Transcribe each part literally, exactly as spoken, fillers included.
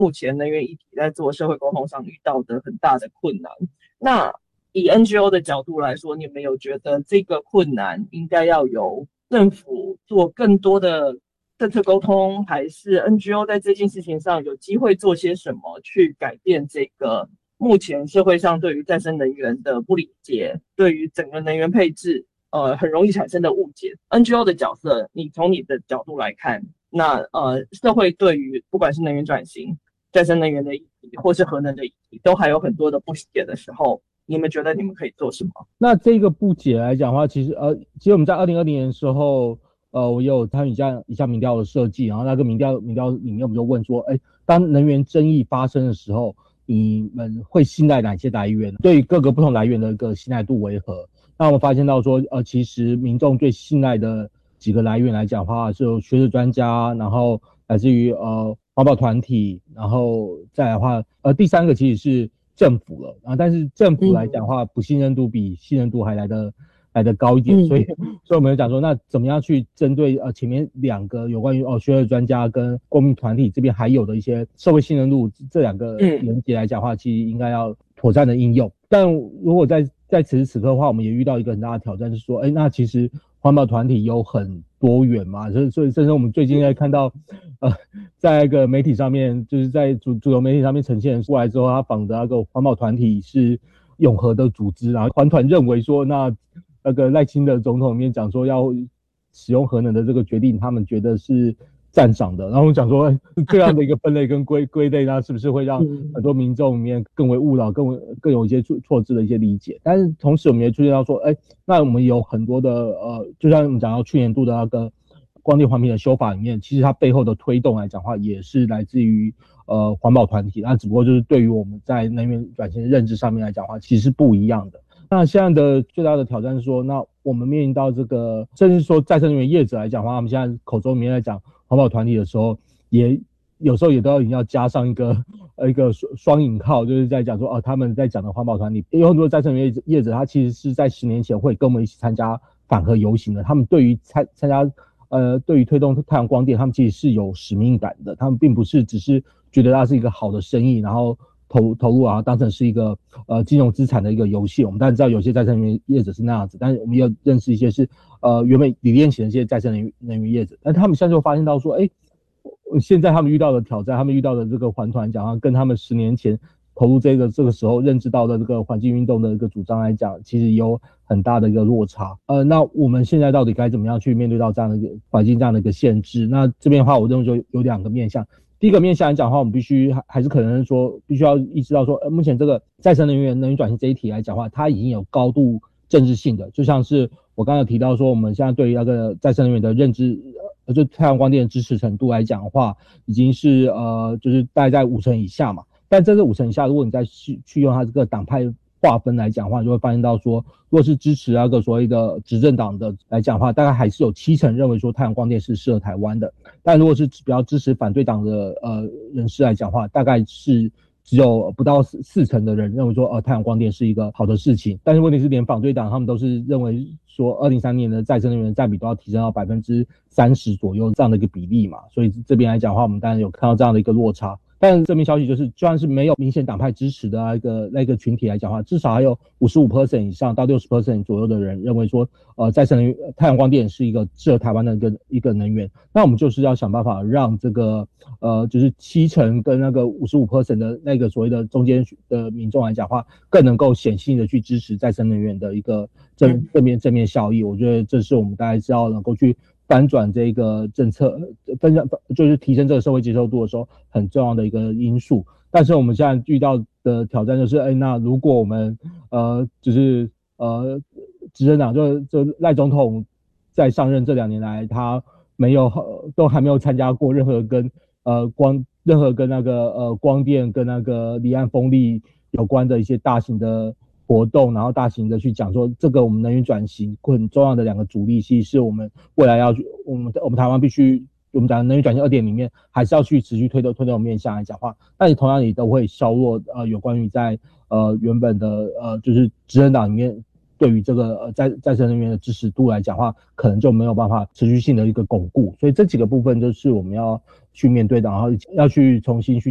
目前能源议题在做社会沟通上遇到的很大的困难。那以 N G O 的角度来说，你们有觉得这个困难应该要由政府做更多的政策沟通，还是 N G O 在这件事情上有机会做些什么去改变这个目前社会上对于再生能源的不理解，对于整个能源配置呃很容易产生的误解？ N G O 的角色，你从你的角度来看，那呃社会对于不管是能源转型、再生能源的议题，或是核能的议题，都还有很多的不解的时候，你们觉得你们可以做什么？ 那这个不解来讲的话，其实呃，其实我们在二零二零年的时候，呃，我有参与一下一项民调的设计，然后那个民调民调里面我们就问说，哎，当能源争议发生的时候，你们会信赖哪些来源？对于各个不同来源的一个信赖度为何？那我们发现到说，呃，其实民众最信赖的几个来源来讲的话，是有学者专家，然后来自于呃环保团体，然后再来的话，呃，第三个其实是政府了啊，但是政府来讲的话，不信任度比信任度还来得来得高一点， 嗯、 所以所以我们就讲说，那怎么样去针对呃前面两个有关于哦学者专家跟公民团体这边还有的一些社会信任度这两个连结来讲的话，其实应该要妥善的应用。但如果在在此时此刻的话，我们也遇到一个很大的挑战，是说，哎，那其实环保团体有很多元嘛，所以所以甚至我们最近在看到，呃，在一个媒体上面，就是在主主流媒体上面呈现出来之后，他仿的那个环保团体是永和的组织，然后环团认为说，那那个赖清德总统里面讲说要使用核能的这个决定，他们觉得是赞赏的，然后我们讲说这样的一个分类跟归归类，那是不是会让很多民众里面更为误导，更为更有一些错字的一些理解？但是同时我们也注意到说，哎，那我们有很多的呃，就像我们讲到去年度的那个光电环评的修法里面，其实它背后的推动来讲的话，也是来自于呃环保团体，那只不过就是对于我们在能源转型的认知上面来讲的话，其实是不一样的。那现在的最大的挑战是说，那我们面临到这个，甚至说再生能源业者来讲的话，他们现在口中里面在讲环保团体的时候，也有时候也都要要加上一个呃一个双引号，就是在讲说哦，他们在讲的环保团体，有很多再生能源业者，他其实是在十年前会跟我们一起参加反核游行的，他们对于参参加呃对于推动太阳光电，他们其实是有使命感的，他们并不是只是觉得它是一个好的生意，然后投投入啊，当成是一个呃金融资产的一个游戏。我们当然知道有些再生能源业者是那样子，但是我们要认识一些是呃原本理念型的一些再生能源能源业者，但他们现在就发现到说，哎，现在他们遇到的挑战，他们遇到的这个环团讲，跟他们十年前投入这个这个时候认知到的这个环境运动的一个主张来讲，其实有很大的一个落差。呃，那我们现在到底该怎么样去面对到这样的一个环境这样的一个限制？那这边的话，我认为就有两个面向。第一个面向来讲的话，我们必须还是可能说，必须要意识到说，呃，目前这个再生能源、能源转型这一题来讲的话，它已经有高度政治性的，就像是我刚才提到说，我们现在对于那个再生能源的认知，呃，就太阳光电的支持程度来讲的话，已经是呃，就是大概在五成以下嘛。但在这五成以下，如果你再去去用它这个党派划分来讲的话，就会发现到说，如果是支持那个所谓的执政党的来讲的话，大概还是有七成认为说太阳光电是适合台湾的。但如果是比较支持反对党的呃人士来讲的话，大概是只有不到四四成的人认为说，呃，太阳光电是一个好的事情。但是问题是，连反对党他们都是认为说，二零三零年的再生能源占比都要提升到百分之三十左右这样的一个比例嘛。所以这边来讲的话，我们当然有看到这样的一个落差。但正面消息就是，就算是没有明显党派支持的那个那个群体来讲的话，至少还有 百分之五十五 以上到 百分之六十 左右的人认为说，呃，再生能源太阳光电是一个适合台湾的一个一个能源。那我们就是要想办法让这个呃，就是七成跟那个 百分之五十五 的那个所谓的中间的民众来讲的话，更能够显性的去支持再生能源的一个正正面正面效益。我觉得这是我们大概是要能够去翻转这个政策，分享就是提升这个社会接受度的时候很重要的一个因素。但是我们现在遇到的挑战就是，哎，那如果我们呃，就是呃，执政党就就赖总统在上任这两年来，他没有都还没有参加过任何跟呃光任何跟那个呃光电跟那个离岸风力有关的一些大型的活动，然后大型的去讲说这个我们能源转型很重要的两个主力，其实是我们未来要去我们我们台湾必须我们讲能源转型二点里面还是要去持续推动推动面向来讲话，但你同样也都会削弱呃有关于在呃原本的呃就是执政党里面对于这个呃再再生能源的支持度来讲话，可能就没有办法持续性的一个巩固，所以这几个部分就是我们要去面对的，然后要去重新去调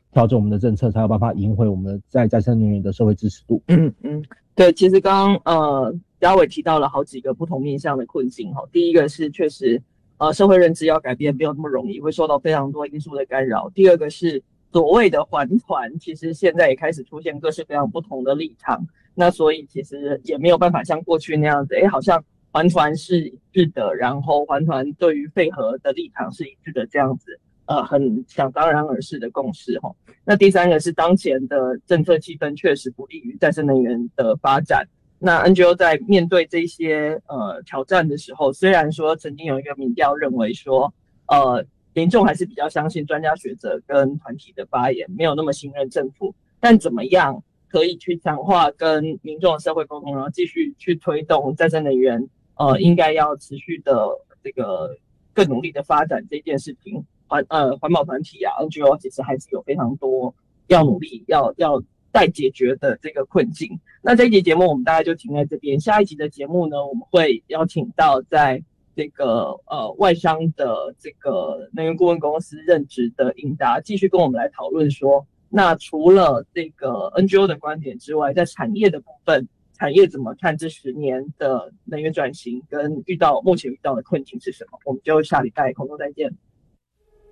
调整我们的政策，才有办法赢回我们在再生能源的社会支持度。 嗯嗯，对，其实刚刚呃嘉伟提到了好几个不同面向的困境哈。第一个是确实呃社会认知要改变没有那么容易，会受到非常多因素的干扰。第二个是所谓的环团，其实现在也开始出现各式各样不同的立场，那所以其实也没有办法像过去那样子，哎，好像环团是一致的，然后环团对于废核的立场是一致的这样子。呃，很想当然而是的共识哈。那第三个是当前的政策气氛确实不利于再生能源的发展。那 N G O 在面对这些呃挑战的时候，虽然说曾经有一个民调认为说，呃，民众还是比较相信专家学者跟团体的发言，没有那么信任政府，但怎么样可以去强化跟民众的社会沟通，然后继续去推动再生能源，呃，应该要持续的这个更努力的发展这件事情。环呃环保团体啊 N G O 其实还是有非常多要努力要要待解决的这个困境。那这一集节目我们大概就停在这边，下一集的节目呢，我们会邀请到在这个呃外商的这个能源顾问公司任职的英达，继续跟我们来讨论说，那除了这个 N G O 的观点之外，在产业的部分，产业怎么看这十年的能源转型跟遇到目前遇到的困境是什么？我们就下礼拜空中再见。